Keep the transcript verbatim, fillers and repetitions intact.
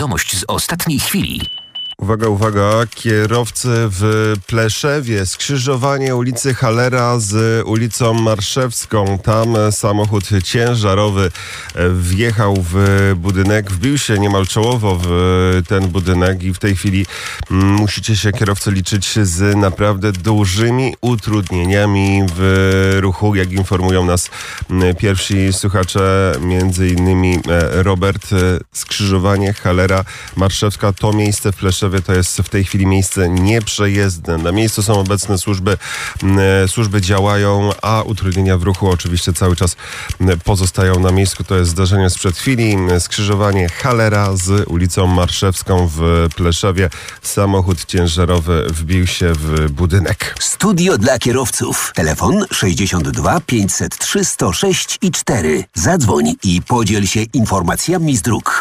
wiadomość z ostatniej chwili. Uwaga, uwaga, kierowcy w Pleszewie, skrzyżowanie ulicy Hallera z ulicą Marszewską. Tam samochód ciężarowy wjechał w budynek, wbił się niemal czołowo w ten budynek i w tej chwili musicie się, kierowcy, liczyć z naprawdę dużymi utrudnieniami w ruchu, jak informują nas pierwsi słuchacze, między innymi Robert. Skrzyżowanie Hallera Marszewska, to miejsce w Pleszewie to jest w tej chwili miejsce nieprzejezdne. Na miejscu są obecne służby, służby działają, a utrudnienia w ruchu oczywiście cały czas pozostają na miejscu. To jest zdarzenie sprzed chwili. Skrzyżowanie Hallera z ulicą Marszewską w Pleszewie. Samochód ciężarowy wbił się w budynek. Studio dla kierowców. Telefon sześćdziesiąt dwa pięćset trzy sto sześć i cztery. Zadzwoń i podziel się informacjami z dróg.